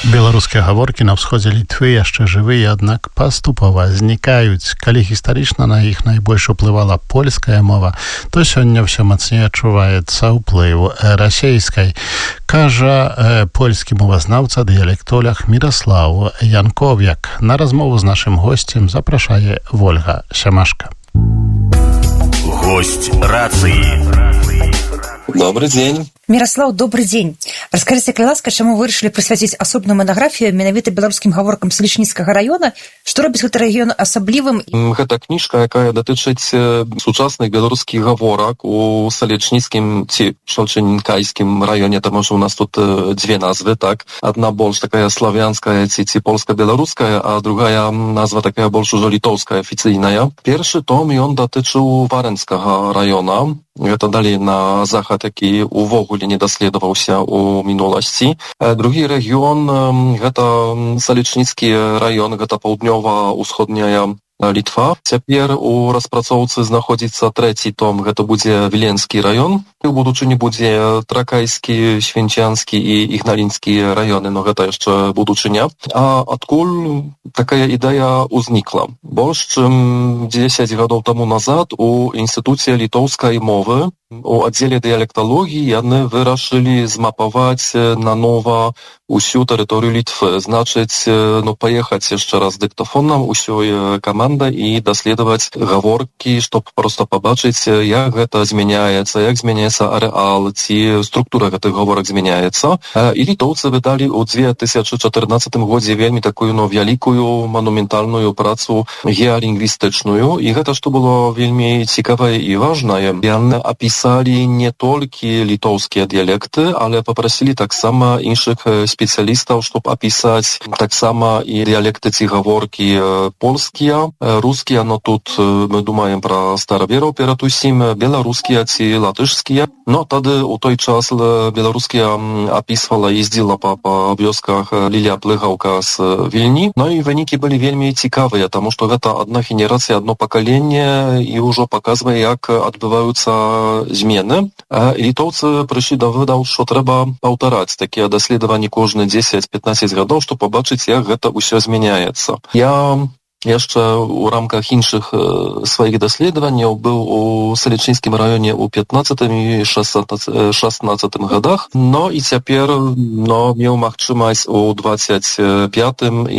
Беларускія гаворкі на ўсходзе Літвы яшчэ жывыя, аднак паступова знікаюць. Калі гістарычна на іх найбольш уплывала польская мова, то сёння ўсё мацней адчуваецца ўплыў расейскай. Кажа польскі мовазнаўца, дыялектолог Міраслаў Янковяк. На размову з нашым госцем запрашае Вольга Сямашка. Гость рации. Добрый день. Міраслаў, добрый дзень. Раскажыце, калі ласка, чаму вы вырашылі прысвяціць асобную манаграфію менавіта беларускім гаворкам Салічніцкага раёна? Што робіць гэты рэгіён асаблівым? Гэта кніжка, якая датычыць сучасных беларускіх гаворак у Салічніцкім ці Шалчынінкайскім раёне, таму што у нас тут дзве назвы, так? Адна больш такая славянская ці польска-беларуская, а другая назва такая больш ужо літоўская, афіцыйная. Першы том ён датычыў Варэнскага раёна. Гэта далей на захад, які увогуле не даследаваўся ў мінуласці. Другі рэгіён, гэта Салічніцкі раён, гэта паўднёва-ўсходняя Літва. Цяпер у распрацоўцы знаходзіцца трэці том, гэта будзе Віленскі раён. У будучыні будзе Тракайскі, Свінчанскі і Ігналінскі раёны, но гэта яшчэ будучыня. А адкуль такая ідэя ўзнікла? Больш чым 10 гадоў таму назад у Інстытуце літоўскай мовы у аддзеле дыялекталогіі яны вырашылі змапаваць нанова усю тэрыторыю Літвы. Значыць, паехаць яшчэ раз дыктафонам усёй камандай і даследаваць гаворкі, чтоб проста пабачыць, як гэта змяняецца, як змяняецца арэал, ці структура гэтых гаворак змяняецца. І літоўцы выдалі ў 2014 годзе вельмі такую вялікую манументальную працу геалінгвістычную. І гэта што было вельмі цікавае і важнае. Яны опісалі не толькі літоўскія дыялекты, але папрасілі таксама іншых спецыялістаў, щоб опісаць таксама і дыялекты ці гаворкі польскія, рускія, но тут мы думаем пра старавераў перад усім, беларускія ці латышскія. Но тады у той час беларускія опісвала, ездзіла па вёсках Лілія Плыгаўка з Вільні. Ну і вынікі былі вельмі цікавыя, таму што гэта адна генерацыя, адно пакаленне і ўжо паказвае, як адбываюцца змены. Літоўцы прыйшлі да вываду, што трэба паўтараць такія даследаванні кожны 10-15 гадоў, щоб побачыць, як гэта ўсё змяняецца. Я яшчэ ў рамках іншых сваіх даследаванняў быў у Салічніцкім раёне ў 15 і 16 годах, но і цяпер меў магчымасць у 25 і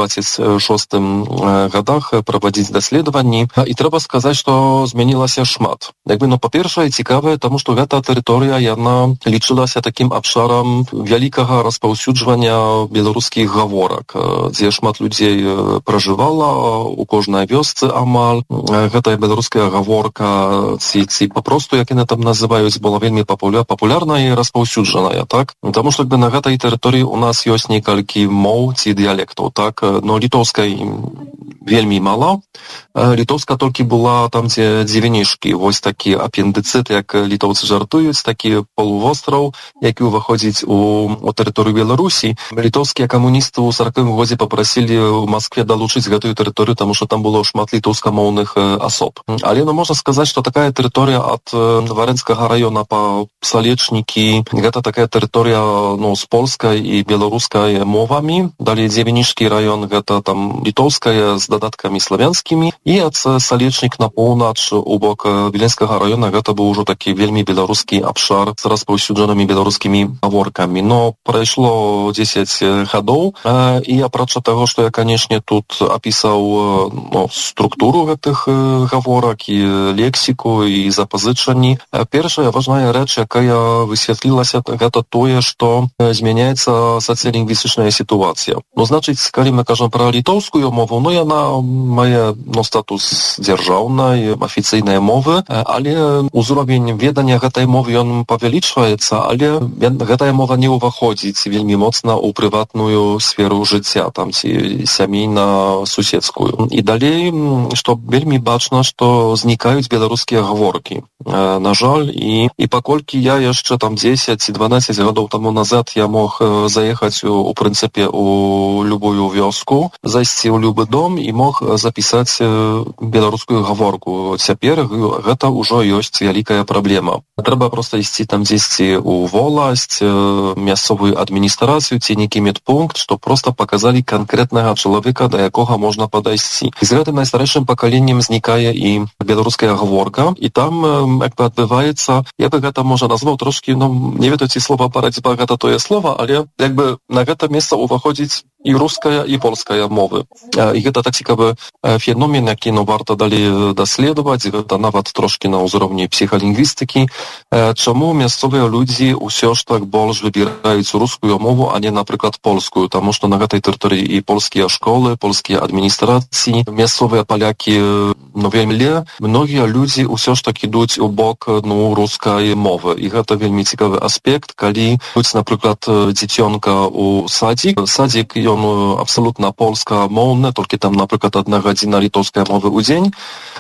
26 годах праводзіць даследаванні. І трэба сказаць, што змянілася шмат. Па-першае, цікавае, таму што гэта тэрыторыя, яна лічылася такім абшарам вялікага распаўсюджвання беларускіх гаворак, дзе шмат людзей пражывала, у кожнай вёсцы амаль. Гэтая беларуская гаворка, ці папросту, як яны там называюць, была вельмі папулярная і распаўсюджаная, так? Таму што на гэтай тэрыторыі у нас ёсць некалькі моў ці дыялектаў, так? Но літоўскай вельмі мала. Літоўска толькі была там, дзе дзівінішкі, вось такі апендыцыт, як літоўцы жартуюць, такі полувостраў, які ўваходзіць у тэрыторыю Беларусі. Літоўскія камуністы ў 40-м годзе папрасілі ў Маскве далучыць гэтую тэрыторыю, таму што там было шмат літоўскамоўных асоб. Але можна сказаць, што такая тэрыторыя ад Варэнскага раёна па Салечнікі, гэта такая тэрыторыя з польскай і беларускай мовамі. Далей Дзівінішскі раён, гэта там літоўская з дадаткамі славянскімі. І ад Салечнік на поўнач у бок Віленскага раёна гэта быў ужо такі вельмі беларускі абшар з распаўсюджанымі беларускімі гаворкамі. Но прайшло 10 гадоў, і апрача таго, што я, канешне, тут апісаў структуру гэтых гаворак і лексіку і запазычанні. Першая важная рэч, якая высветлілася, гэта тое, што змяняецца сацыялінгвістычная сітуацыя. Значыць, калі мы кажам пра літоўскую мову, яна мае статус дзяржаўнай, афіцыйнай мовы, але ўзровень ведання гэтай мовы ён павялічваецца, але гэтая мова не ўваходзіць вельмі моцна ў прыватную сферу жыцця, там ці сямейна-суседскую суседскую. І далей, што вельмі бачна, што знікаюць беларускія гаворкі. На жаль, і паколькі я яшчэ там 10-12 гадоў таму назад я мог заехаць у прынцыпе у любую вёску, зайсці ў любы дом і мог запісаць беларускую гаворку. Цяпер гэта ўжо ёсць вялікая праблема. Трэба проста ісці там дзесьці ў воласць, мясцовую адміністрацыю ці нейкі медпункт, што проста паказалі канкрэтнага чалавека, да якога можна падайсці. І з гэтым найстарэйшым пакаленнем знікае і беларуская гаворка, і там як бы адбываецца, я бы гэта можа назваў трошкі, не ведаю, ці слова барацьба гэта тое слова, але як бы на гэта месца ўваходзіць і руская, і польская мовы. І гэта так цікавы феномен, які варта далей даследаваць, гэта нават трошкі на ўзроўні псіхалінгвістыкі. Чаму мясцовыя людзі ўсё ж так больш выбіраюць рускую мову, а не, напрыклад, польскую? Таму што на гэтай тэрыторыі і польскія школы, польскія адміністрацыі, мясцовыя палякі, вельмі многія людзі ўсё ж так ідуць у бок рускай мовы. І гэта вельмі цікавы аспект, калі будь, напрыклад, дзіцёнка у садзік, ён абсалютна польскамоўны, толькі там, напрыклад, 1 гадзіна літоўскай мовы ў дзень,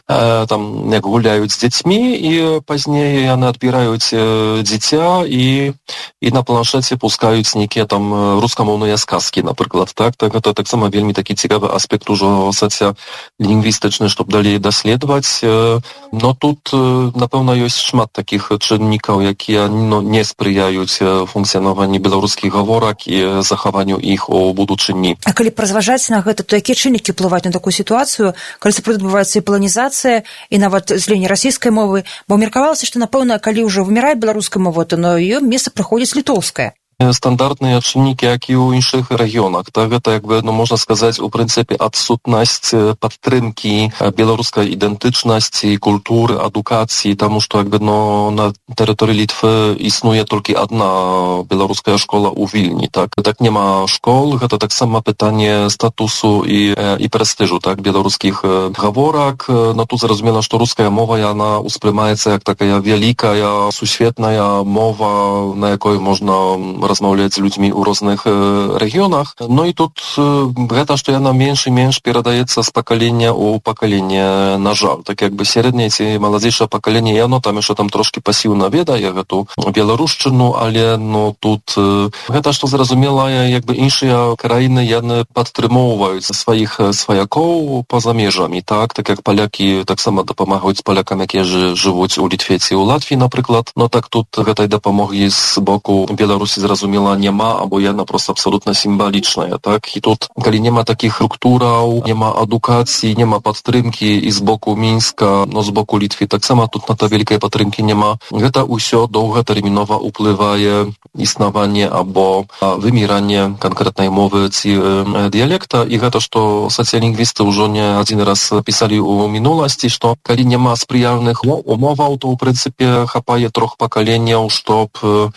там як гуляюць з дзецьмі, і пазней яны адбіраюць дзіця і на планшеце пускаюць нейкія там рускамоўныя сказкі, напрыклад. Так, гэта таксама вельмі такі цікавы аспект ужо сацыялінгвістычны, щоб далей даследаваць. Но тут, напэўна, ёсць шмат такіх чыннікаў, якія не спрыяюць функцыянаванню беларускіх гаворак і захаванню іх у будучыні. А калі празважаць на гэта, то якія чыннікі ўплываюць на такую сітуацыю, калі сапраўды адбываецца і паланізацыя, і нават зленне расійскай мовы? Бо меркавалася, што, напэўна, калі ўжо вымірае беларуская мова, то на ее месца прыходзіць літоўская. Стандартныя чыннікі, як і ў іншых рэгіёнах. Так, гэта, можна сказаць, у прынцыпе, адсутнасць падтрымкі беларускай ідэнтычнасці, культуры, адукацыі, таму што на тэрыторыі Літвы існуе толькі адна беларуская школа ў Вільні. Так няма школ, гэта таксама пытанне статусу і прэстыжу, так, беларускіх гаворак. Но тут зразумела, што руская мова, яна ўспрымаецца як такая вялікая сусветная мова, на якой можна размаўляць з людзьмі ў розных рэгіёнах. Ну і тут гэта, што яна менш і менш перадаецца з пакалення ў пакаленне, на жаль. Так сярэдняе ці маладзейшае пакаленне, яно там яшчэ там трошкі пасіўна ведае гэту беларушчыну, але тут гэта, што зразумела, іншыя краіны яны падтрымоўваюць сваіх сваякоў па-за межамі. Так як палякі таксама дапамагаюць палякам, якія жывуць у Літве ці ў Латвіі, напрыклад. Но так тут гэтай дапамогі з боку Беларусі зразумела няма, або яна проста абсалютна сімвалічная. Так? І тут, калі няма такіх структураў, няма адукацыі, няма падтрымкі і з боку Мінска, но з боку Літвы таксама тут на та вялікай падтрымкі няма. Гэта ўсё доўгатэрмінова ўплывае існаванне або выміранне канкрэтнай мовы ці дыялекта. І гэта, што сацыялінгвісты ўжо не адзін раз пісалі ў мінуласці, што калі няма спрыяльных умоваў, то ў прынцыпе хапае 3 пакаленняў, чтоб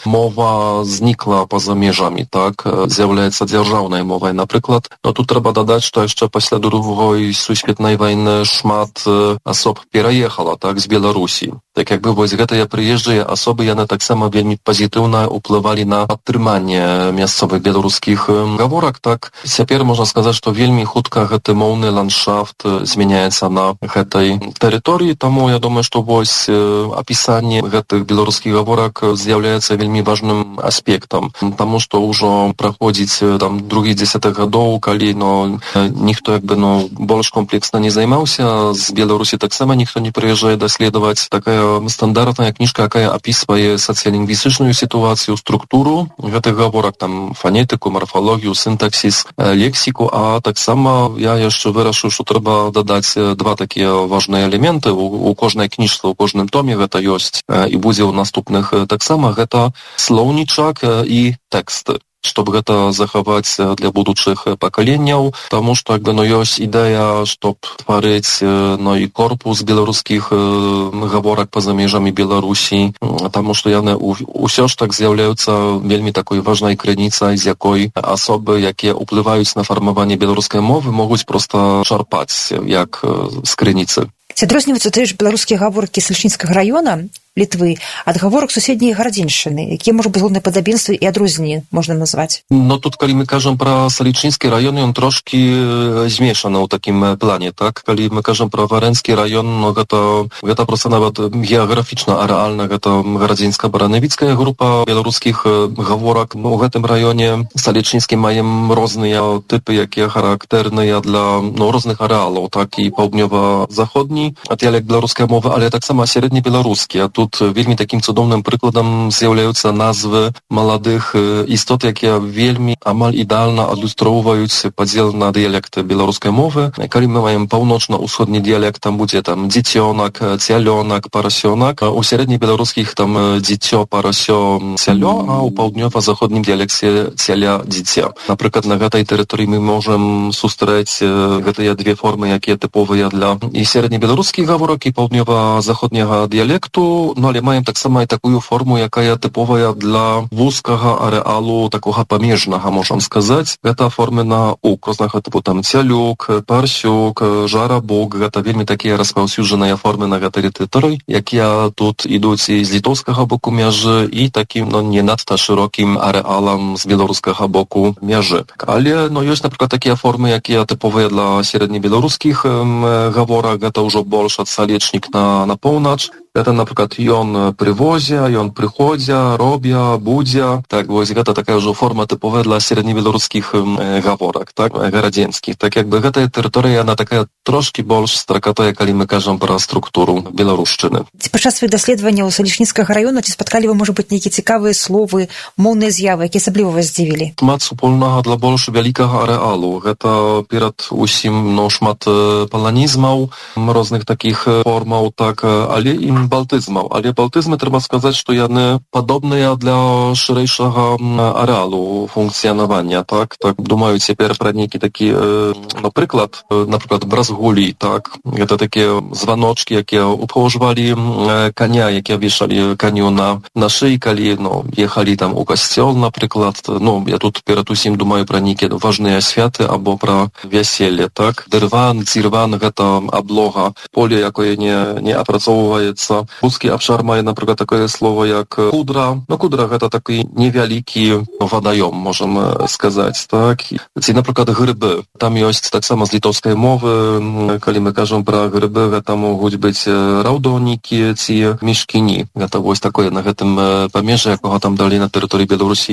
мова знікла па-за межамі, так, з'яўляецца дзяржаўнай мовай, напрыклад. Но тут трэба дадаць, што яшчэ пасля Другой сусветнай вайны шмат асоб пераехала, так, з Беларусі. Так вось гэтыя прыезджыя асобы, яны таксама вельмі пазітыўна ўплывалі на падтрыманне мясцовых беларускіх гаворак. Так, цяпер можна сказаць, што вельмі хутка гэты моўны ландшафт змяняецца на гэтай тэрыторыі, таму я думаю, што вось апісанне гэтых беларускіх гаворак з'яўляецца вельмі важным аспектам, таму што ўжо праходзіць там другі 10 гадоў, калі ніхто больш комплексна не займаўся, з Беларусі таксама ніхто не прыязджае даследаваць. Такая стандартная кніжка, якая апісвае сацыялінгвістычную сітуацыю, структуру гэтых гаворак, там фанетыку, марфалогію, сінтаксіс, лексіку, а таксама я яшчэ вырашыў, што трэба дадаць 2 такія важныя элементы. У кожнай кніжцы, у кожным томе гэта ёсць і будзе ў наступных таксама. Гэта слоўнічак і тэксты, чтобы гэта захаваць для будучых пакаленняў, таму што ёсць ідэя, чтоб тварыць і корпус беларускіх гаворак па-за межамі Беларусі, таму што яны ўсё ж так з'яўляюцца вельмі такой важнай крыніцай, з якой асобы, якія ўплываюць на фармаванне беларускай мовы, могуць проста чарпаць як з крыніцы. Ці адрозніваюцца тыя ж беларускія гаворкі Салічніцкага раёна Літвы ад гаворак суседняй гарадзіншчыны? Якія, можа быць, галоўныя падабенствы і адрозненні можна назваць? No тут, калі мы кажам пра Салічынскі раён, ён трошкі змешаны ў такім плане, так? Калі мы кажам пра Варэнскі раён, no гэта проста нават геаграфічна, а рэальна гэта гарадзінска-баранавіцкая група беларускіх гаворак. У гэтым раёне Салічынскім маем розныя тыпы, якія характэрныя для розных арэалаў, так і паўднёва-заходні дыялект беларускай мовы, але таксама сярэднебеларускі. Тут вельмі такім цудоўным прыкладам з'яўляюцца назвы маладых істот, якія вельмі амаль ідэальна адлюстроўваюць падзел на дыялекты беларускай мовы. Калі мы маем паўночна-ўсходні дыялект, там будзе дзіцёнак, цялёнак, парасёнак. У сярэднебеларускіх там дзіцё, парасё, цялё, а ў паўднёва-заходнім дыялекце цяля, дзіця. Напрыклад, на гэтай тэрыторыі мы можам сустрэць гэтыя две формы, якія тыповыя для і сярэднебеларускіх гаворак, і паўднёва-заходняга дыялекту. Але маем таксама і такую форму, якая тыповая для вузкага арэалу, такога памежнага, можам сказаць. Гэта формы на ук, рознага тыпу там цялюк, парсюк, жарабок. Гэта вельмі такія распаўсюджаныя формы на гэтай тэрыторыі, якія тут ідуць і з літоўскага боку мяжы, і такім не надта шырокім арэалам з беларускага боку мяжы. Але ёсць, напрыклад, такія формы, якія тыповыя для сярэднебеларускіх гаворак. Гэта ўжо больш ад салечнік на поўнач. Гэта, напрыклад, ён прывозе, ён прыходзя, робя, будзя. Так, вось гэта такая ўжо форма тыповая для сярэднебеларускіх гаворак, так, гарадзенскіх. Так, якby гэтая тэрыторыя, яна такая трошкі больш стракатая, калі мы кажам пра структуру беларушчыны. Ці падчас сваіх даследаванняў Салічніцкага раёна ці спаткалі вы, можа быць, нейкія цікавыя словы, моўныя з'явы, якія асабліва вас здзівілі? Шмат супольнага для больш вялікага арэалу. Гэта перад усім шмат паланізмаў, розных такіх формаў, так, але і балтызмаў. Але балтызмы, трэба сказаць, што яны падобныя для шырэйшага арэалу функцыянавання, так. Так, думаю, цяпер пра нейкі такі, напрыклад, бразгулі, так. Гэта такія званочкі, якія упрыгожвалі каня, якія вешалі каню на шыі, калі, ехалі там у касцёл, напрыклад. Я тут перад усім думаю пра нейкія важныя святы або пра вяселле, так. Дырван, цірван, гэта аблога, поле, якое не апрацоўваецца. Рускі абшар мае, напрыклад, такое слово, як кудра. Кудра гэта такі невялікі вадаём, можам сказаць, так. Ці, напрыклад, грыбы. Там ёсць таксама з літоўскай мовы, калі мы кажам пра грыбы, гэта могуць быць раўдонікі ці мішкіні. Гэта вось такое на гэтым памежжы, якога там далей на тэрыторыі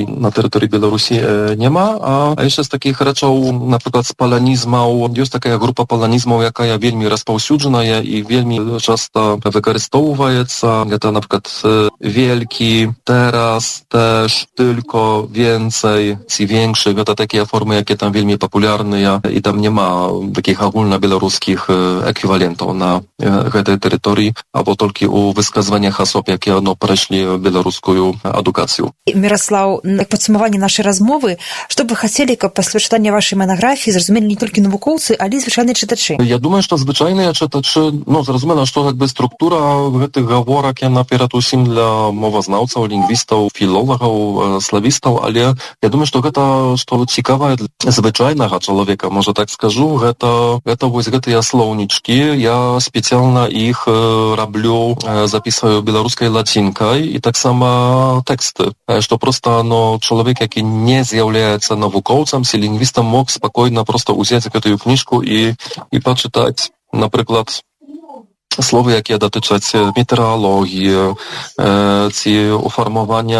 Беларусі няма. А яшчэ з такіх рэчаў, напрыклад, з паланізмаў, ёсць такая група паланізмаў, якая вельмі распаўсюджаная і вельмі часта выкарыстоўваецца. Гэта, напрыклад, wielki, teraz, też, tylko, więcej, ці większy. Гэта такія формы, якія там вельмі папулярныя, і там няма такіх агульнабеларускіх эквівалентаў на гэтай тэрыторыі, або толькі ў высказваннях асоб, якія прайшлі беларускую адукацыю. Міраслаў, як падсумаванне нашай размовы, што б вы хацелі, каб пасля чытання вашай манаграфіі зразумелі не толькі навукоўцы, але і звычайныя чытачы? Я думаю, што звычайныя чытачы, зразумела, што структура гэтых гаворак, яна перад усім для мовазнаўцаў, лінгвістаў, філолагаў, славістаў, але я думаю, што гэта, што цікавае для звычайнага чалавека, можа так скажу, гэта вось гэтыя слоўнічкі. Я спецыяльна іх раблю, запісваю беларускай лацінкай і таксама тэксты, што проста чалавек, які не з'яўляецца навукоўцам ці лінгвістам, мог спакойна проста ўзяць гэтую кніжку і пачытаць, напрыклад, словы, якія датычаць метэаралогіі, ці уфармавання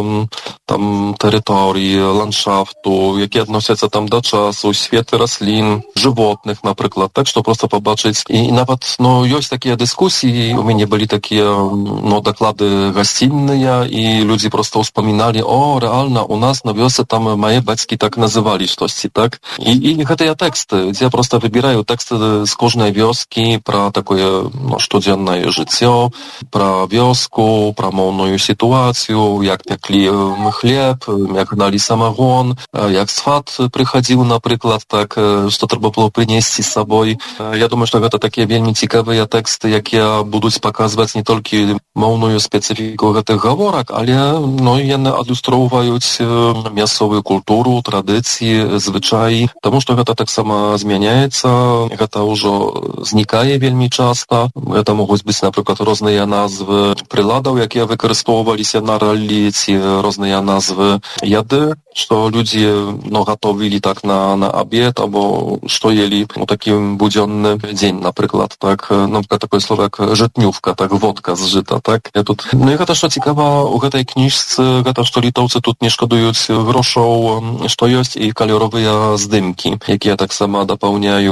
там тэрыторыі, ландшафту, якія адносяцца там да часу, светы раслін, жывотных, напрыклад. Так што проста пабачыць. І нават, ёсць такія дыскусіі, у мяне былі такія, даклады гасцінныя, і людзі проста ўспаміналі, рэальна, у нас на вёсцы там мае бацькі так называлі штосьці, так? І гэтыя тэксты, дзе я проста выбіраю тэксты з кожнай вёскі пра такое штодзённае жыццё, пра вёску, пра моўную сітуацыю, як пяклі хлеб, як гналі самагон, як сват прыхадзіў, напрыклад, так, што трэба было прынесці з сабой. Я думаю, што гэта такія вельмі цікавыя тэксты, якія будуць паказваць не толькі моўную спецыфіку гэтых гаворак, але яны адлюстроўваюць мясцовую культуру, традыцыі, звычаі, таму што гэта таксама змяняецца, гэта ўжо знікае вельмі часта. Это могут быть, например, разные назвы приладов, які використовувалися на раллі, ці разные назвы яды, что люди готовили так на обед, або что ели у такі буденный день, например, так, например, такое слово, як житнювка, так, водка з жита, так. Тут, ну і гэта, що цікава у гэтай кніжцы, гэта, што літоўцы тут не шкадуюць грошаў, што ёсць, і каляровыя здымкі, якія таксама дапаўняюць